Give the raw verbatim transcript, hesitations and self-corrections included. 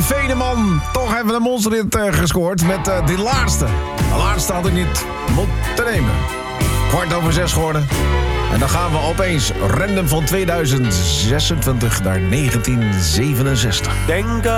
Veneman toch even een monsterhit uh, gescoord met uh, die laatste. De laatste had ik niet moeten nemen. Kwart over zes geworden. En dan gaan we opeens random van tweeduizend zesentwintig naar negentien zevenenzestig. Denk